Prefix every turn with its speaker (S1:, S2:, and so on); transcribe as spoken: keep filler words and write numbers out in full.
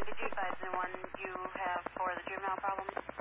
S1: G five is the one you have for the juvenile problem?